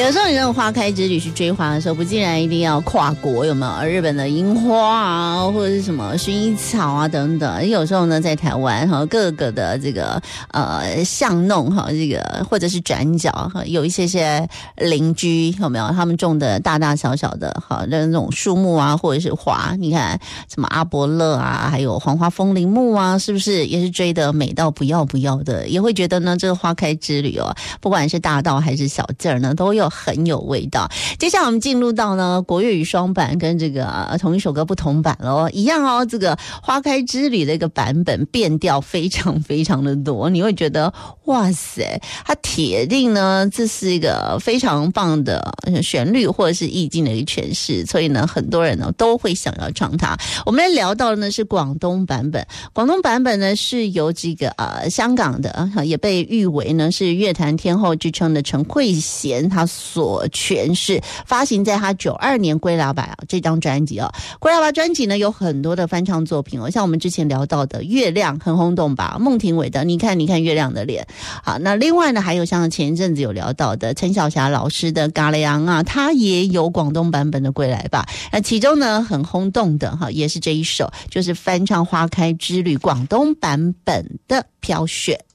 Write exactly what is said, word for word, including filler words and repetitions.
有时候你那种花开之旅去追花的时候，不竟然一定要跨国，有没有？日本的樱花啊，或者是什么薰衣草啊等等。有时候呢，在台湾哈，各个的这个呃巷弄哈，这个或者是转角哈，有一些些邻居有没有？他们种的大大小小的哈那种树木啊，或者是花，你看什么阿伯乐啊，还有黄花风铃木啊，是不是也是追得美到不要不要的？也会觉得呢，这个花开之旅哦，不管是大道还是小径儿呢，都有很有味道。接下来我们进入到呢国粤语双版跟这个、呃、同一首歌不同版咯，一样哦。这个花开之旅的一个版本变调非常非常的多，你会觉得哇塞，它铁定呢这是一个非常棒的旋律或者是意境的一个诠释，所以呢很多人呢都会想要唱它。我们来聊到的呢是广东版本，广东版本呢是由这个呃香港的也被誉为呢是乐坛天后之称的陈慧娴她所诠释，发行在她九二年归喇叭这张专辑哦。归喇叭专辑呢有很多的翻唱作品哦，像我们之前聊到的月亮很轰动吧，孟庭苇的你看你看月亮的脸。好，那另外呢还有像前一阵子有聊到的陈小霞老师的嘎雷昂啊，她也有广东版本的归来吧。那其中呢很轰动的哈也是这一首，就是翻唱花开之旅广东版本的飘雪。